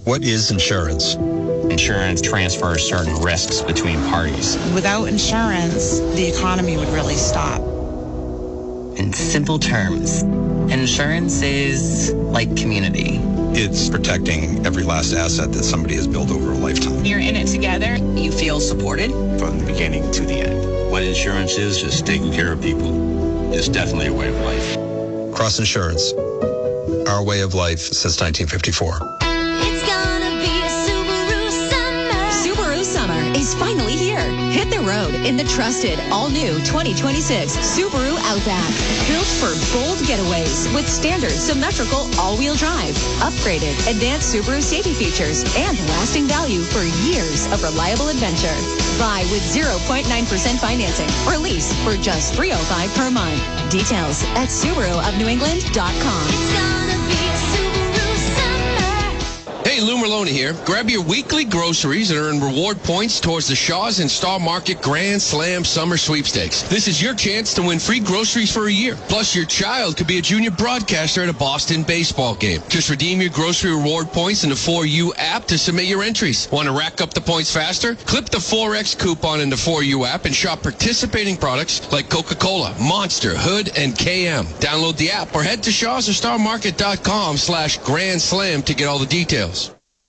What is insurance? Insurance transfers certain risks between parties. Without insurance, the economy would really stop. In simple terms, insurance is like community. It's protecting every last asset that somebody has built over a lifetime. You're in it together. You feel supported From the beginning to the end. What insurance is just taking care of people. It's definitely a way of life. Cross Insurance. Our way of life since 1954. It's gonna be a Subaru summer. Subaru summer is finally here. Hit the road in the trusted, all-new 2026 Subaru Outback. Built for bold getaways with standard symmetrical all-wheel drive, upgraded advanced Subaru safety features, and lasting value for years of reliable adventure. Buy with 0.9% financing or lease for just $305 per month. Details at SubaruofNewEngland.com. It's gonna be a Subaru summer. Hey, Lou Merlone here. Grab your weekly groceries and earn reward points towards the Shaw's and Star Market Grand Slam Summer Sweepstakes. This is your chance to win free groceries for a year. Plus, your child could be a junior broadcaster at a Boston baseball game. Just redeem your grocery reward points in the 4U app to submit your entries. Want to rack up the points faster? Clip the 4X coupon in the 4U app and shop participating products like Coca-Cola, Monster, Hood, and KM. Download the app or head to Shaw's or StarMarket.com/Grand Slam to get all the details.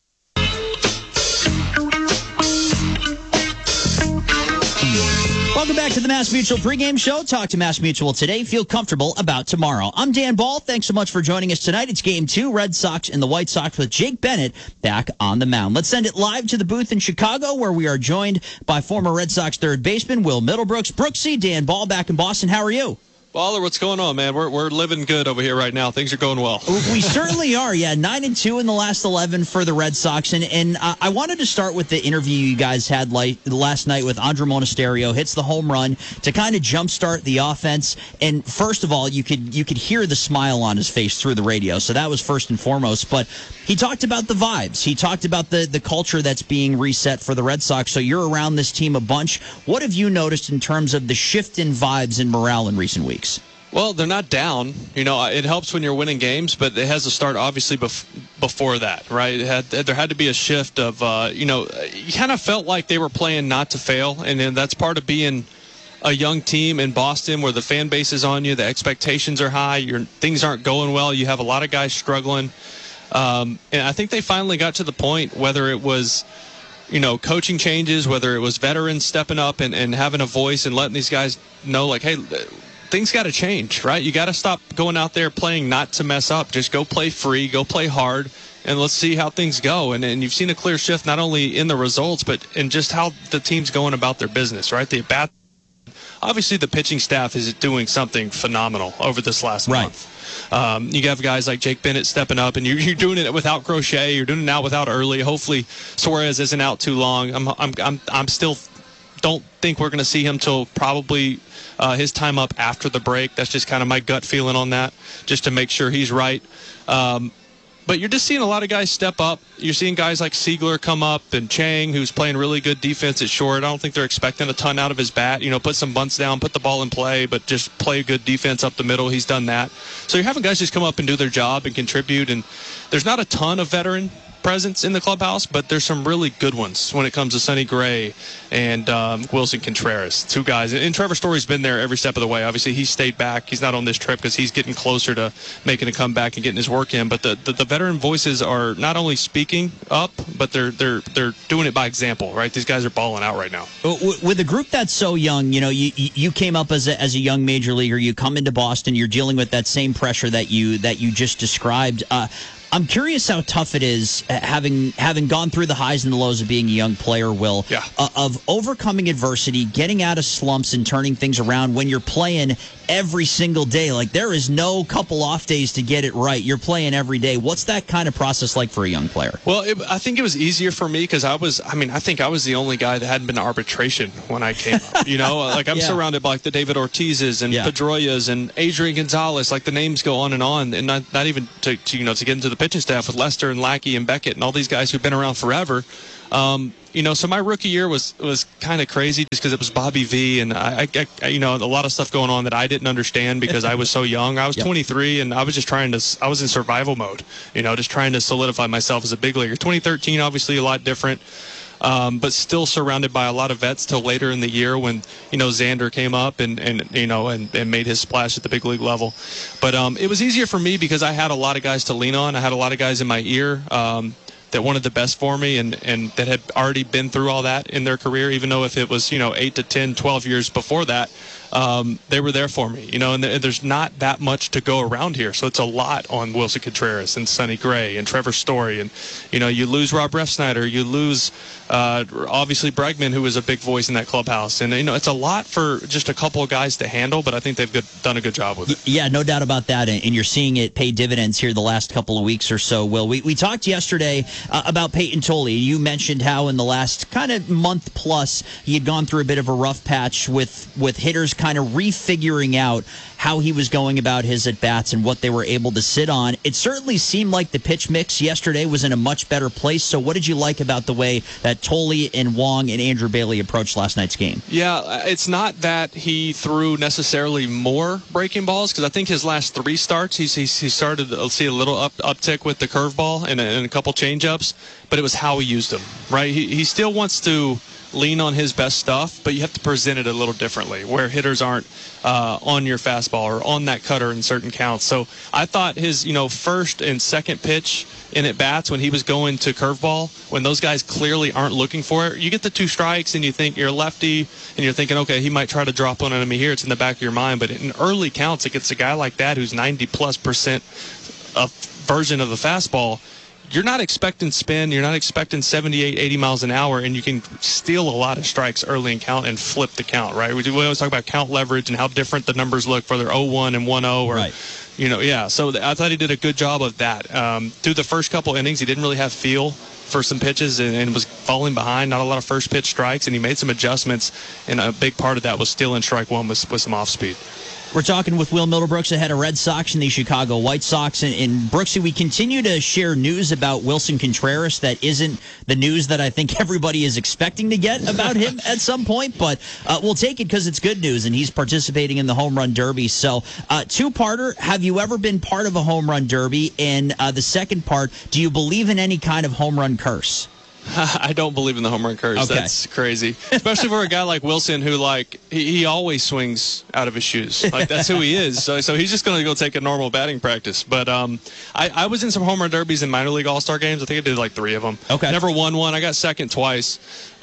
Welcome back to the Mass Mutual pregame show. Talk to Mass Mutual today. Feel comfortable about tomorrow. I'm Dan Ball. Thanks so much for joining us tonight. It's Game 2, Red Sox and the White Sox with Jake Bennett back on the mound. Let's send it live to the booth in Chicago where we are joined by former Red Sox third baseman Will Middlebrooks. Brooksy, Dan Ball back in Boston. How are you? Baller, what's going on, man? We're living good over here right now. Things are going well. We certainly are, yeah. 9-2 in the last 11 for the Red Sox. And I wanted to start with the interview you guys had last night with Andrew Monasterio. Hits the home run to kind of jumpstart the offense. And first of all, you could hear the smile on his face through the radio. So that was first and foremost. But he talked about the vibes. He talked about the culture that's being reset for the Red Sox. So you're around this team a bunch. What have you noticed in terms of the shift in vibes and morale in recent weeks? Well, they're not down. You know, it helps when you're winning games, but it has to start obviously before that, right? There had to be a shift of, you kind of felt like they were playing not to fail, and then that's part of being a young team in Boston where the fan base is on you, the expectations are high, things aren't going well, you have a lot of guys struggling. And I think they finally got to the point, whether it was coaching changes, whether it was veterans stepping up and having a voice and letting these guys know, like, hey, things got to change, right? You got to stop going out there playing not to mess up. Just go play free, go play hard, and let's see how things go. And you've seen a clear shift not only in the results, but in just how the team's going about their business, right? Obviously, the pitching staff is doing something phenomenal over this last month. You have guys like Jake Bennett stepping up, and you're doing it without Crochet. You're doing it now without Early. Hopefully, Suarez isn't out too long. I'm still don't think we're going to see him till probably his time up after the break. That's just kind of my gut feeling on that, just to make sure he's right. But you're just seeing a lot of guys step up. You're seeing guys like Siegler come up and Chang, who's playing really good defense at short. I don't think they're expecting a ton out of his bat. Put some bunts down, put the ball in play, but just play good defense up the middle. He's done that. So you're having guys just come up and do their job and contribute. And there's not a ton of veteran presence in the clubhouse, but there's some really good ones when it comes to Sonny Gray and Wilson Contreras, two guys. And Trevor Story's been there every step of the way. Obviously, he stayed back. He's not on this trip because he's getting closer to making a comeback and getting his work in. But the veteran voices are not only speaking up, but they're doing it by example, right? These guys are balling out right now. With a group that's so young, you came up as a young major leaguer. You come into Boston. You're dealing with that same pressure that you just described. I'm curious how tough it is, having gone through the highs and the lows of being a young player, Will, of overcoming adversity, getting out of slumps and turning things around when you're playing every single day. Like, there is no couple off days to get it right. You're playing every day. What's that kind of process like for a young player? Well, I think it was easier for me because I think I was the only guy that hadn't been to arbitration when I came up. Like I'm surrounded by like the David Ortizes and Pedroias and Adrian Gonzalez. Like the names go on, and not even to get into the pitching staff with Lester and Lackey and Beckett and all these guys who've been around forever. So my rookie year was kind of crazy just because it was Bobby V, and I a lot of stuff going on that I didn't understand because I was so young. I was 23, and I was just I was in survival mode, just trying to solidify myself as a big leaguer. 2013, obviously a lot different. But still surrounded by a lot of vets till later in the year when, Xander came up and made his splash at the big league level. But it was easier for me because I had a lot of guys to lean on. I had a lot of guys in my ear that wanted the best for me and that had already been through all that in their career, even though if it was, 8 to 10, 12 years before that, they were there for me, and there's not that much to go around here. So it's a lot on Wilson Contreras and Sonny Gray and Trevor Story. And, you lose Rob Refsnyder, you lose, obviously Bregman, who was a big voice in that clubhouse. And, it's a lot for just a couple of guys to handle, but I think they've done a good job with it. Yeah, no doubt about that. And you're seeing it pay dividends here the last couple of weeks or so. Will, we talked yesterday about Peyton Tolley. You mentioned how in the last kind of month plus, he had gone through a bit of a rough patch with hitters kind of refiguring out how he was going about his at-bats and what they were able to sit on. It certainly seemed like the pitch mix yesterday was in a much better place. So what did you like about the way that Tolley and Wong and Andrew Bailey approached last night's game? Yeah, it's not that he threw necessarily more breaking balls, because I think his last 3 starts, he started to see a little uptick with the curveball and a couple changeups, but it was how he used them, right? He still wants to lean on his best stuff, but you have to present it a little differently where hitters aren't on your fastball or on that cutter in certain counts. So I thought his, first and second pitch in at bats when he was going to curveball, when those guys clearly aren't looking for it, you get the 2 strikes and you think you're a lefty and you're thinking, okay, he might try to drop one on me here. It's in the back of your mind. But in early counts against a guy like that who's 90+% a version of the fastball, you're not expecting spin, you're not expecting 78, 80 miles an hour, and you can steal a lot of strikes early in count and flip the count, right? We always talk about count leverage and how different the numbers look for their 0-1 and 1-0 or, right. So I thought he did a good job of that. Through the first couple innings, he didn't really have feel for some pitches and was falling behind, not a lot of first pitch strikes, and he made some adjustments, and a big part of that was stealing strike one with some off speed. We're talking with Will Middlebrooks, ahead of Red Sox and the Chicago White Sox. And Brooksy, we continue to share news about Wilson Contreras that isn't the news that I think everybody is expecting to get about him at some point. But we'll take it because it's good news, and he's participating in the Home Run Derby. So, two-parter, have you ever been part of a Home Run Derby? And the second part, do you believe in any kind of home run curse? I don't believe in the home run curse. Okay. That's crazy. Especially for a guy like Wilson who, he always swings out of his shoes. That's who he is. So he's just going to go take a normal batting practice. But I was in some home run derbies in minor league all-star games. I think I did 3 of them. Okay. Never won one. I got second twice.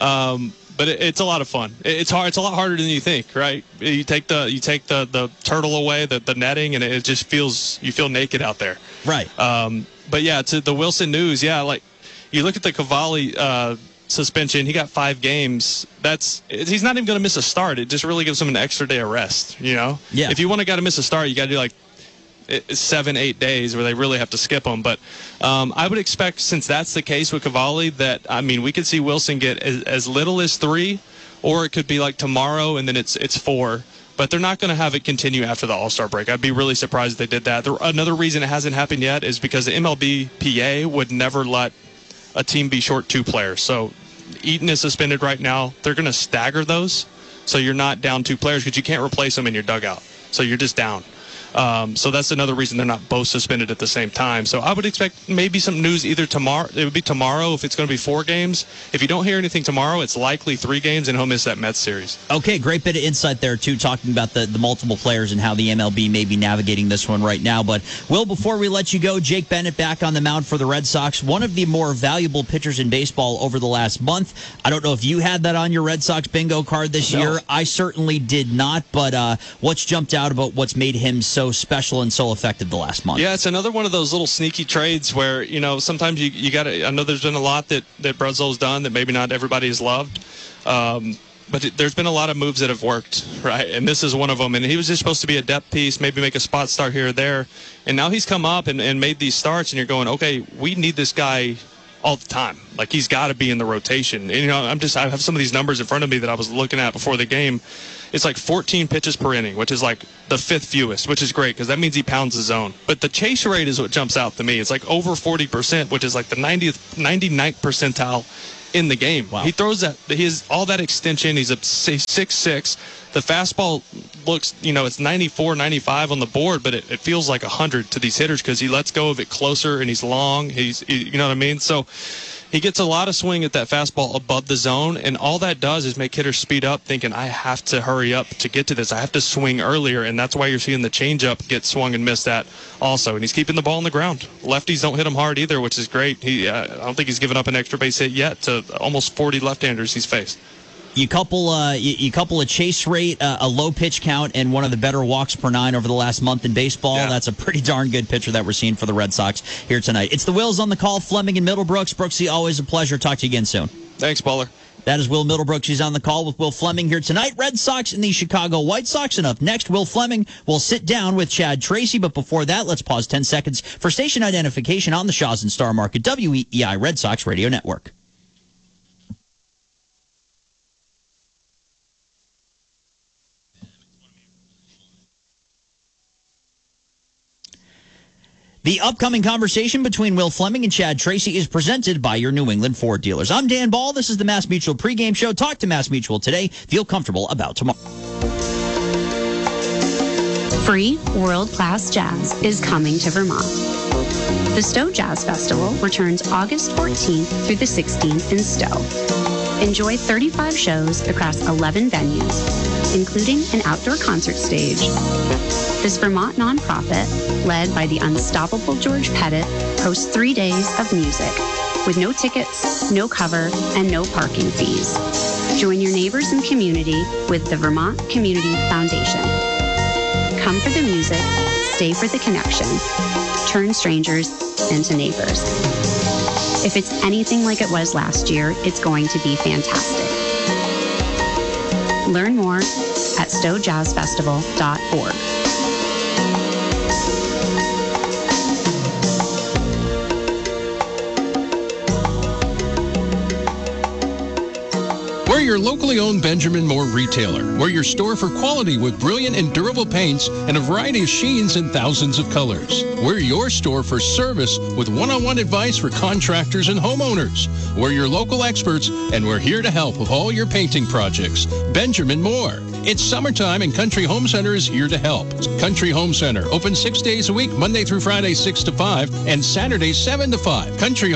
But it's a lot of fun. It's hard. It's a lot harder than you think, right? You take the turtle away, the netting, and it just you feel naked out there. Right. But yeah, to the Wilson news, you look at the Cavalli suspension. He got 5 games. He's not even going to miss a start. It just really gives him an extra day of rest. Yeah. If you want to miss a start, you got to do 7-8 days where they really have to skip him. But I would expect, since that's the case with Cavalli, that we could see Wilson get as little as 3, or it could be like tomorrow and then it's 4. But they're not going to have it continue after the All-Star break. I'd be really surprised if they did that. Another reason it hasn't happened yet is because the MLBPA would never let a team be short 2 players. So Eaton is suspended right now. They're going to stagger those, so you're not down 2 players because you can't replace them in your dugout. So you're just down. So that's another reason they're not both suspended at the same time. So I would expect maybe some news either tomorrow. It would be tomorrow if it's going to be 4 games. If you don't hear anything tomorrow, it's likely 3 games, and he'll miss that Mets series. Okay, great bit of insight there, too, talking about the multiple players and how the MLB may be navigating this one right now. But, Will, before we let you go, Jake Bennett back on the mound for the Red Sox, one of the more valuable pitchers in baseball over the last month. I don't know if you had that on your Red Sox bingo card this year. I certainly did not, but what's jumped out about what's made him so special and so effective the last month? Yeah, it's another one of those little sneaky trades where, sometimes you got to, I know there's been a lot that Bledsoe's done that maybe not everybody has loved. But there's been a lot of moves that have worked, right? And this is one of them. And he was just supposed to be a depth piece, maybe make a spot start here or there. And now he's come up and made these starts, and you're going, okay, we need this guy all the time. Like, he's got to be in the rotation. And, I have some of these numbers in front of me that I was looking at before the game. It's like 14 pitches per inning, which is like the 5th fewest, which is great because that means he pounds the zone. But the chase rate is what jumps out to me. It's like over 40%, which is like the 99th percentile in the game. Wow. He throws that. He has all that extension. He's a 6'6". The fastball looks, it's 94, 95 on the board, but it feels like 100 to these hitters because he lets go of it closer and he's long. You know what I mean? So he gets a lot of swing at that fastball above the zone, and all that does is make hitters speed up, thinking, I have to hurry up to get to this. I have to swing earlier, and that's why you're seeing the changeup get swung and missed at also. And he's keeping the ball on the ground. Lefties don't hit him hard either, which is great. I don't think he's given up an extra base hit yet to almost 40 left-handers he's faced. You couple a chase rate, a low pitch count, and one of the better walks per 9 over the last month in baseball. Yeah. That's a pretty darn good pitcher that we're seeing for the Red Sox here tonight. It's the Wills on the call, Fleming and Middlebrooks. Brooksy, always a pleasure. Talk to you again soon. Thanks, Baller. That is Will Middlebrooks. He's on the call with Will Fleming here tonight. Red Sox and the Chicago White Sox. And up next, Will Fleming will sit down with Chad Tracy. But before that, let's pause 10 seconds for station identification on the Shaws and Star Market, WEEI Red Sox Radio Network. The upcoming conversation between Will Fleming and Chad Tracy is presented by your New England Ford dealers. I'm Dan Ball. This is the Mass Mutual pregame show. Talk to Mass Mutual today. Feel comfortable about tomorrow. Free world-class jazz is coming to Vermont. The Stowe Jazz Festival returns August 14th through the 16th in Stowe. Enjoy 35 shows across 11 venues, including an outdoor concert stage. This Vermont nonprofit, led by the unstoppable George Pettit, hosts 3 days of music with no tickets, no cover, and no parking fees. Join your neighbors and community with the Vermont Community Foundation. Come for the music, stay for the connection, turn strangers into neighbors. If it's anything like it was last year, it's going to be fantastic. Learn more at stowejazzfestival.org. We're your locally owned Benjamin Moore retailer. We're your store for quality with brilliant and durable paints and a variety of sheens in thousands of colors. We're your store for service with one-on-one advice for contractors and homeowners. We're your local experts, and we're here to help with all your painting projects. Benjamin Moore. It's summertime, and Country Home Center is here to help. Country Home Center, open 6 days a week, Monday through Friday, 6 to 5, and Saturday, 7 to 5.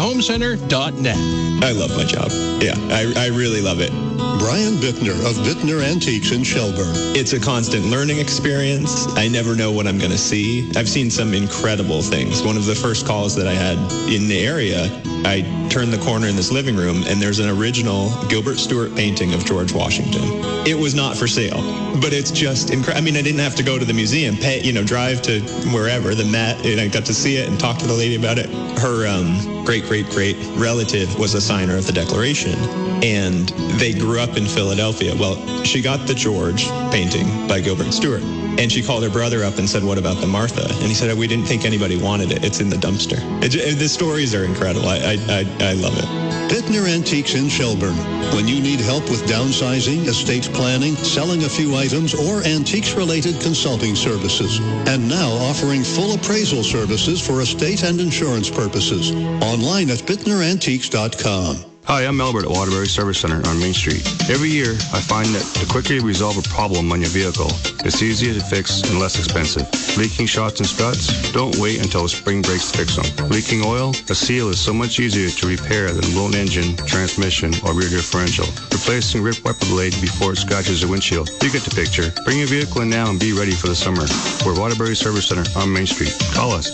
CountryHomeCenter.net. I love my job. Yeah, I really love it. Brian Bittner of Bittner Antiques in Shelburne. It's a constant learning experience. I never know what I'm going to see. I've seen some incredible things. One of the first calls that I had in the area, I turned the corner in this living room, and there's an original Gilbert Stuart painting of George Washington. It was not for sale, but it's just incredible. I mean, I didn't have to go to the museum, drive to wherever, the Met, and I got to see it and talk to the lady about it. Her great-great-great relative was a signer of the Declaration, and they grew up in Philadelphia. Well, she got the George painting by Gilbert Stuart, and she called her brother up and said, "What about the Martha?" And he said, "We didn't think anybody wanted it. It's in the dumpster." The stories are incredible. I love it. Bittner Antiques in Shelburne. When you need help with downsizing, estate planning, selling a few items, or antiques-related consulting services. And now offering full appraisal services for estate and insurance purposes. Online at BittnerAntiques.com. Hi, I'm Albert at Waterbury Service Center on Main Street. Every year, I find that the quicker you resolve a problem on your vehicle, it's easier to fix and less expensive. Leaking shocks and struts? Don't wait until spring breaks to fix them. Leaking oil? A seal is so much easier to repair than a blown engine, transmission, or rear differential. Replacing ripped wiper blade before it scratches your windshield. You get the picture. Bring your vehicle in now and be ready for the summer. We're Waterbury Service Center on Main Street. Call us,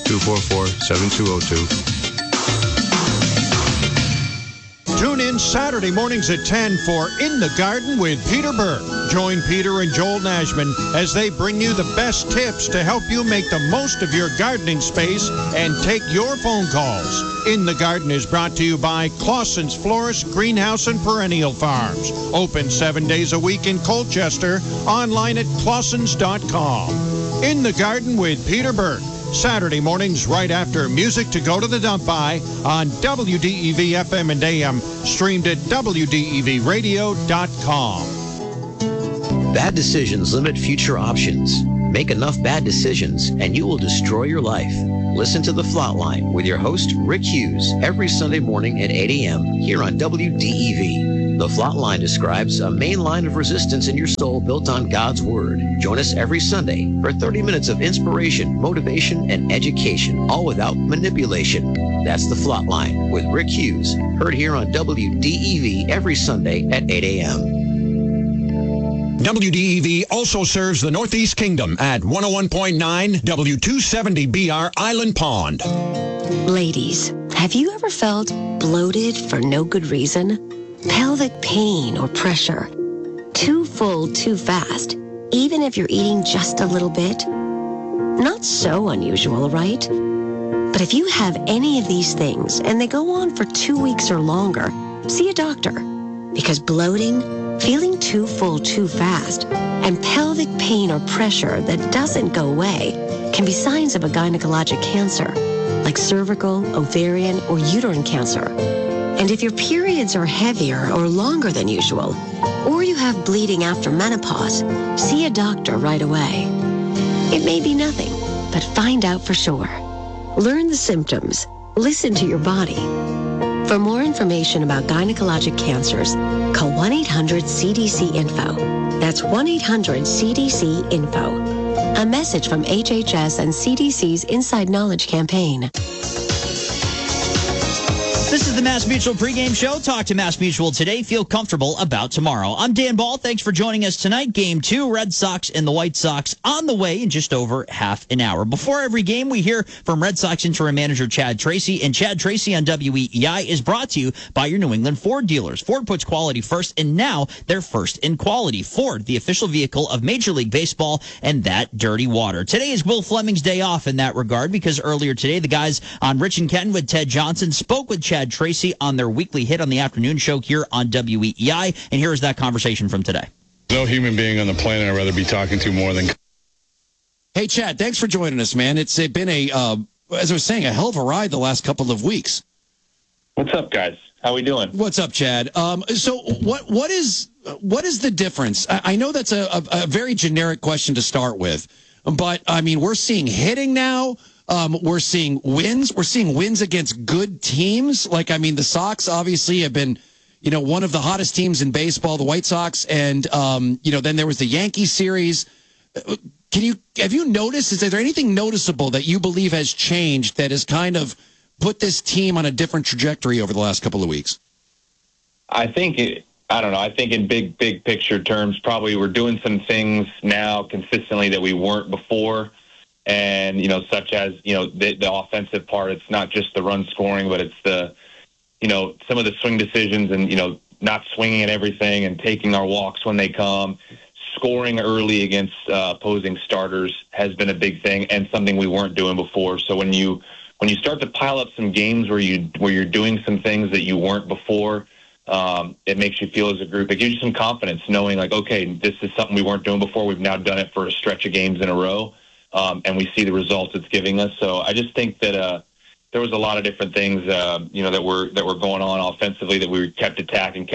244-7202. Tune in Saturday mornings at 10 for In the Garden with Peter Burke. Join Peter and Joel Nashman as they bring you the best tips to help you make the most of your gardening space and take your phone calls. In the Garden is brought to you by Clausen's Florist, Greenhouse, and Perennial Farms. Open 7 days a week in Colchester. Online at clausens.com. In the Garden with Peter Burke. Saturday mornings right after Music to Go to the Dump By on WDEV FM and AM, streamed at WDEVradio.com. Bad decisions limit future options. Make enough bad decisions and you will destroy your life. Listen to The Flatline with your host, Rick Hughes, every Sunday morning at 8 a.m. here on WDEV. The Flatline describes a main line of resistance in your soul built on God's Word. Join us every Sunday for 30 minutes of inspiration, motivation, and education, all without manipulation. That's The Flatline with Rick Hughes, heard here on WDEV every Sunday at 8 a.m. WDEV also serves the Northeast Kingdom at 101.9 W270BR Island Pond. Ladies, have you ever felt bloated for no good reason? Pelvic pain or pressure? Too full, too fast, even if you're eating just a little bit? Not so unusual, right? But if you have any of these things and they go on for 2 weeks or longer, see a doctor. Because bloating, feeling too full too fast, and pelvic pain or pressure that doesn't go away can be signs of a gynecologic cancer, like cervical, ovarian, or uterine cancer. And if your periods are heavier or longer than usual, or you have bleeding after menopause, see a doctor right away. It may be nothing, but find out for sure. Learn the symptoms. Listen to your body. For more information about gynecologic cancers, call 1-800-CDC-INFO. That's 1-800-CDC-INFO. A message from HHS and CDC's Inside Knowledge campaign. This is the Mass Mutual pregame show. Talk to Mass Mutual today. Feel comfortable about tomorrow. I'm Dan Ball. Thanks for joining us tonight. Game 2, Red Sox and the White Sox on the way in just over half an hour. Before every game, we hear from Red Sox interim manager Chad Tracy. And Chad Tracy on WEEI is brought to you by your New England Ford dealers. Ford puts quality first, and now they're first in quality. Ford, the official vehicle of Major League Baseball and that dirty water. Today is Will Fleming's day off in that regard because earlier today, the guys on Rich and Ken with Ted Johnson spoke with Chad Tracy on their weekly hit on the afternoon show here on WEEI. And here is that conversation from today. No human being on the planet I'd rather be talking to more than... Hey, Chad, thanks for joining us, man. It's been as I was saying, a hell of a ride the last couple of weeks. What's up, guys? How we doing? What's up, Chad? So what is the difference? I know that's a very generic question to start with, but, I mean, we're seeing hitting now. We're seeing wins. We're seeing wins against good teams. Like, I mean, the Sox obviously have been, one of the hottest teams in baseball, the White Sox. And, then there was the Yankees series. Have you noticed, is there anything noticeable that you believe has changed that has kind of put this team on a different trajectory over the last couple of weeks? I think in big picture terms, probably we're doing some things now consistently that we weren't before. And, such as, the offensive part, it's not just the run scoring, but it's the, some of the swing decisions and, not swinging at everything and taking our walks when they come. Scoring early against opposing starters has been a big thing and something we weren't doing before. So when you start to pile up some games where you're doing some things that you weren't before, it makes you feel as a group. It gives you some confidence knowing like, okay, this is something we weren't doing before. We've now done it for a stretch of games in a row. And we see the results it's giving us. So I just think that there was a lot of different things, that were going on offensively that we kept attacking,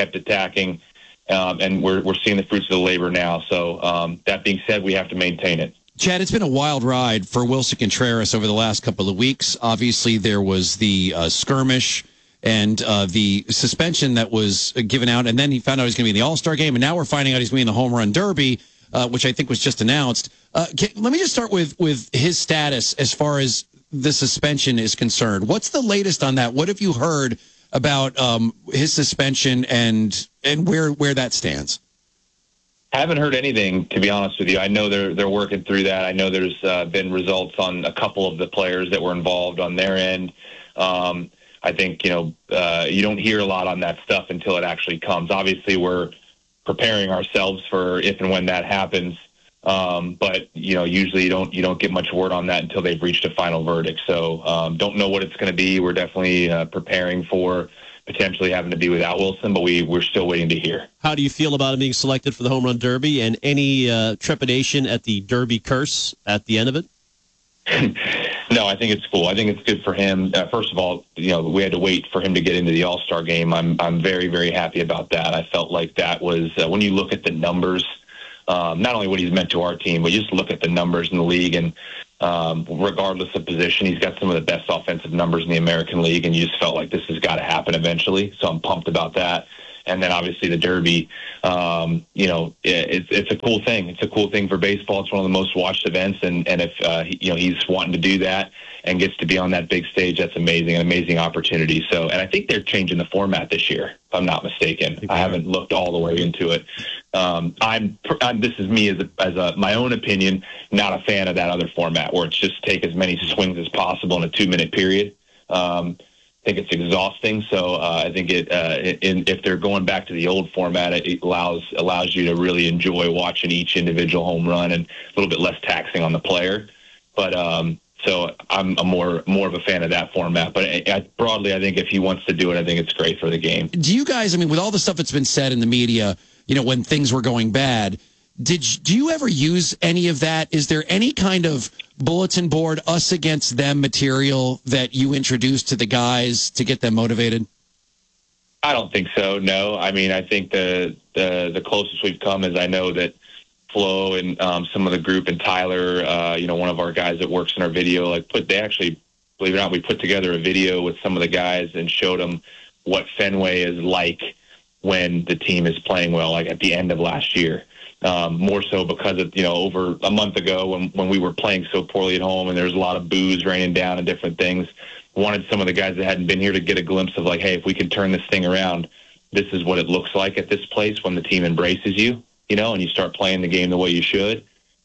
and we're seeing the fruits of the labor now. So that being said, we have to maintain it. Chad, it's been a wild ride for Wilson Contreras over the last couple of weeks. Obviously, there was the skirmish and the suspension that was given out, and then he found out he's going to be in the All-Star game, and now we're finding out he's going to be in the Home Run Derby, which I think was just announced. Let me just start with his status as far as the suspension is concerned. What's the latest on that? What have you heard about his suspension and where that stands? I haven't heard anything, to be honest with you. I know they're working through that. I know there's been results on a couple of the players that were involved on their end. I think, you don't hear a lot on that stuff until it actually comes. Obviously, we're preparing ourselves for if and when that happens. But usually you don't get much word on that until they've reached a final verdict. So don't know what it's going to be. We're definitely preparing for potentially having to be without Wilson, but we're still waiting to hear. How do you feel about him being selected for the Home Run Derby, and any trepidation at the Derby curse at the end of it? No, I think it's cool. I think it's good for him. First of all, we had to wait for him to get into the All-Star game. I'm very, very happy about that. I felt like that was, when you look at the numbers, not only what he's meant to our team, but just look at the numbers in the league. And regardless of position, he's got some of the best offensive numbers in the American League, and you just felt like this has got to happen eventually. So I'm pumped about that. And then obviously the Derby, it's a cool thing. It's a cool thing for baseball. It's one of the most watched events. And if, he's wanting to do that and gets to be on that big stage, that's amazing, an amazing opportunity. So, and I think they're changing the format this year, if I'm not mistaken. I haven't looked all the way into it. This is me as my own opinion, not a fan of that other format where it's just take as many swings as possible in a 2-minute period. I think it's exhausting. So I think if they're going back to the old format, it allows you to really enjoy watching each individual home run and a little bit less taxing on the player. But so I'm more of a fan of that format. But broadly, I think if he wants to do it, I think it's great for the game. Do you guys, with all the stuff that's been said in the media, when things were going bad, do you ever use any of that? Is there any kind of bulletin board, us against them material that you introduce to the guys to get them motivated? I don't think so, no. I think the closest we've come is I know that Flo and some of the group and Tyler, one of our guys that works in our video, they actually, believe it or not, we put together a video with some of the guys and showed them what Fenway is like when the team is playing well, like at the end of last year. More so because of, over a month ago when we were playing so poorly at home and there was a lot of booze raining down and different things, wanted some of the guys that hadn't been here to get a glimpse of hey, if we can turn this thing around, this is what it looks like at this place when the team embraces you, and you start playing the game the way you should.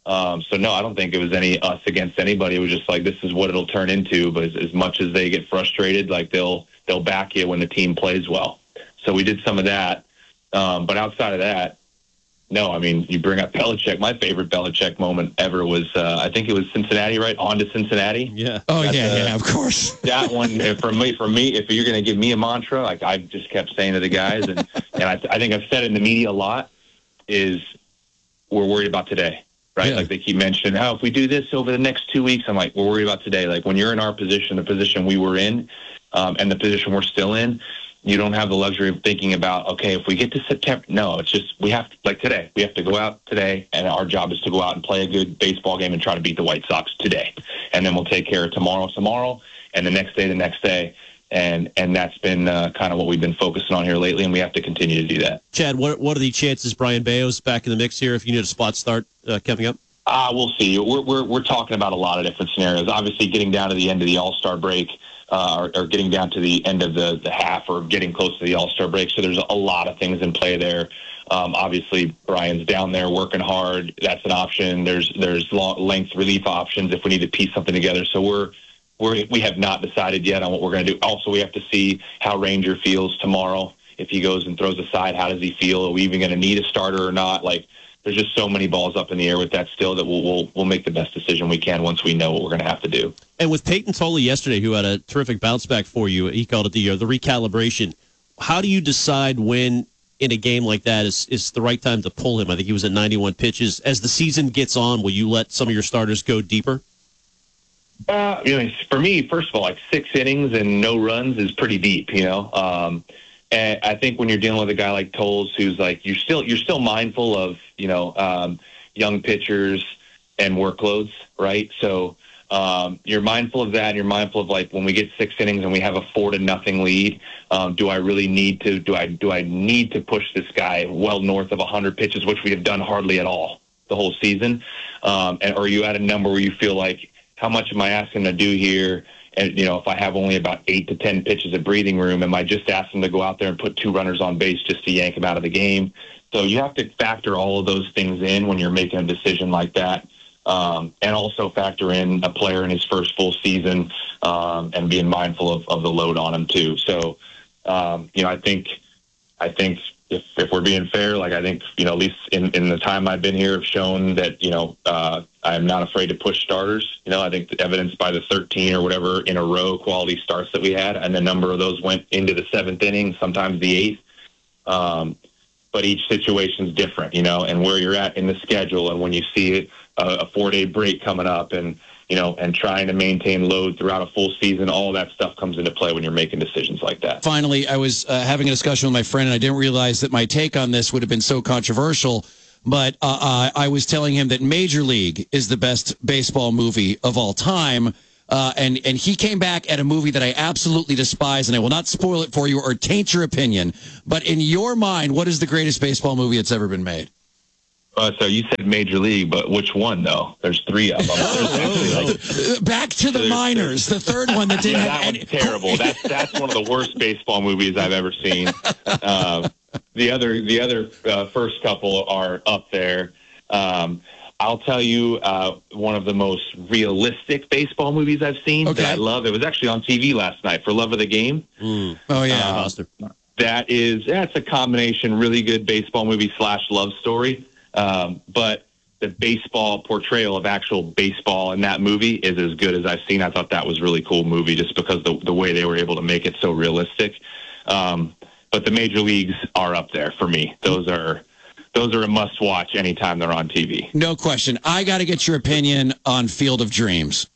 So no, I don't think it was any us against anybody. It was just this is what it'll turn into. But as much as they get frustrated, they'll back you when the team plays well. So we did some of that. But outside of that, no, you bring up Belichick. My favorite Belichick moment ever was, I think it was Cincinnati, right? On to Cincinnati. Yeah. Oh, yeah, of course. That one, for me, if you're going to give me a mantra, I just kept saying to the guys, and I think I've said it in the media a lot, is we're worried about today, right? Yeah. They keep mentioning, if we do this over the next 2 weeks, I'm we're worried about today. When you're in our position, the position we were in, and the position we're still in, you don't have the luxury of thinking about, okay, if we get to September, no, it's just, we have to, today, we have to go out today, and our job is to go out and play a good baseball game and try to beat the White Sox today. And then we'll take care of tomorrow, and the next day. And that's been kind of what we've been focusing on here lately, and we have to continue to do that. Chad, what are the chances Brian Bayo's back in the mix here if you need a spot start coming up? We'll see. We're talking about a lot of different scenarios. Obviously, getting down to the end of the All-Star break, or getting down to the end of the half, or getting close to the All-Star break. So there's a lot of things in play there. Obviously, Brian's down there working hard. That's an option. There's length relief options if we need to piece something together. So we have not decided yet on what we're going to do. Also, we have to see how Ranger feels tomorrow. If he goes and throws a side, how does he feel? Are we even going to need a starter or not? There's just so many balls up in the air with that still that we'll make the best decision we can once we know what we're going to have to do. And with Peyton Tolley yesterday, who had a terrific bounce back for you, he called it the recalibration. How do you decide when in a game like that is the right time to pull him? I think he was at 91 pitches. As the season gets on, will you let some of your starters go deeper? For me, first of all, 6 innings and no runs is pretty deep, And I think when you're dealing with a guy like Tolles, who's you're still mindful of, young pitchers and workloads, right? So you're mindful of that, and you're mindful of when we get 6 innings and we have a 4-0 lead, do I really need to need to push this guy well north of 100 pitches, which we have done hardly at all the whole season? Or are you at a number where you feel how much am I asking to do here? And, if I have only about 8 to 10 pitches of breathing room, am I just asking to go out there and put 2 runners on base just to yank him out of the game? So you have to factor all of those things in when you're making a decision like that. And also factor in a player in his first full season, and being mindful of the load on him too. So, I think if we're being fair, I think, at least in the time I've been here, have shown that, I'm not afraid to push starters. I think the evidenced by the 13 or whatever in a row quality starts that we had, and a number of those went into the 7th inning, sometimes the 8th. But each situation's different, and where you're at in the schedule, and when you see a 4-day break coming up, and and trying to maintain load throughout a full season. All that stuff comes into play when you're making decisions like that. Finally, I was having a discussion with my friend, and I didn't realize that my take on this would have been so controversial. But I was telling him that Major League is the best baseball movie of all time. And he came back at a movie that I absolutely despise, and I will not spoil it for you or taint your opinion. But in your mind, what is the greatest baseball movie that's ever been made? So you said Major League, but which one, though? There's 3 of them. Back to the Minors, the third one that didn't have that one's terrible. That's one of the worst baseball movies I've ever seen. The other first couple are up there. I'll tell you one of the most realistic baseball movies I've seen that I love. It was actually on TV last night, For Love of the Game. Oh, yeah. That's a combination, really good baseball movie / love story. But the baseball portrayal of actual baseball in that movie is as good as I've seen. I thought that was a really cool movie just because the way they were able to make it so realistic. But the Major Leagues are up there for me. Those are a must-watch anytime they're on TV. No question. I got to get your opinion on Field of Dreams.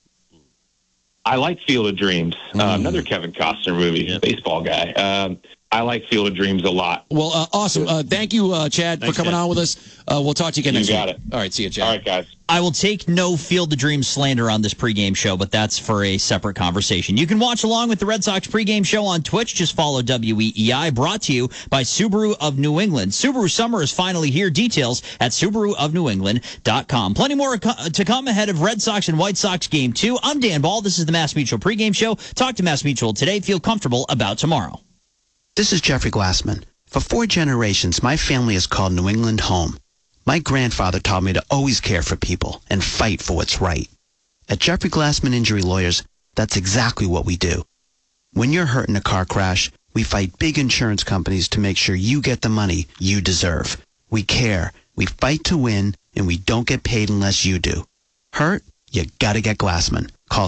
I like Field of Dreams. Another Kevin Costner movie, baseball guy. I like Field of Dreams a lot. Well, awesome. Thank you, Chad, for coming on with us. We'll talk to you again next week. You got it. All right, see you, Chad. All right, guys. I will take no Field of Dreams slander on this pregame show, but that's for a separate conversation. You can watch along with the Red Sox pregame show on Twitch. Just follow WEEI, brought to you by Subaru of New England. Subaru summer is finally here. Details at SubaruofNewEngland.com. Plenty more to come ahead of Red Sox and White Sox Game 2. I'm Dan Ball. This is the Mass Mutual pregame show. Talk to Mass Mutual today. Feel comfortable about tomorrow. This is Jeffrey Glassman. For 4 generations, my family has called New England home. My grandfather taught me to always care for people and fight for what's right. At Jeffrey Glassman Injury Lawyers, that's exactly what we do. When you're hurt in a car crash, we fight big insurance companies to make sure you get the money you deserve. We care, we fight to win, and we don't get paid unless you do. Hurt? You gotta get Glassman. Call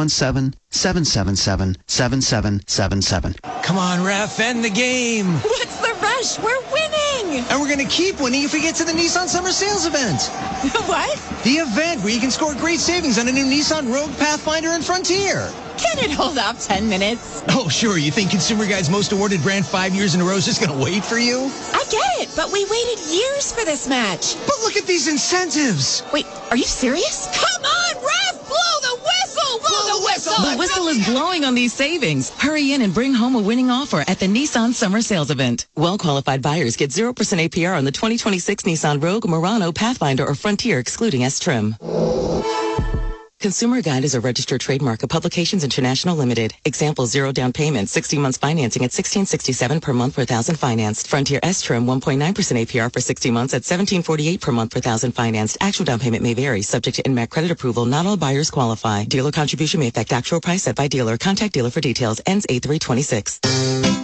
617-777-7777. Come on, ref, end the game. What's the rush? We're winning. And we're going to keep winning if we get to the Nissan Summer Sales event. What? The event where you can score great savings on a new Nissan Rogue, Pathfinder, and Frontier. Can it hold off 10 minutes? Oh, sure. You think Consumer Guide's most awarded brand 5 years in a row is just going to wait for you? I get it, but we waited years for this match. But look at these incentives. Wait, are you serious? Come on, ref! Blow the whistle! Blow the whistle! The whistle is blowing on these savings. Hurry in and bring home a winning offer at the Nissan Summer Sales Event. Well-qualified buyers get 0% APR on the 2026 Nissan Rogue, Murano, Pathfinder, or Frontier, excluding S-Trim. Consumer Guide is a registered trademark of Publications International Limited. Example, 0 down payment, 60 months financing at $16.67 per month per thousand financed. Frontier S-Trim, 1.9% APR for 60 months at $17.48 per month per thousand financed. Actual down payment may vary, subject to INMAC credit approval. Not all buyers qualify. Dealer contribution may affect actual price set by dealer. Contact dealer for details. Ends 8/3/26.